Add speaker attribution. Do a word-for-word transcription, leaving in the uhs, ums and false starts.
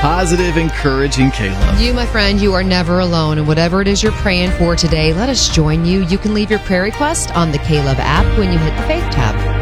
Speaker 1: positive, encouraging Caleb.
Speaker 2: You, my friend, you are never alone. And whatever it is you're praying for today, let us join you. You can leave your prayer request on the Caleb app when you hit the Faith tab.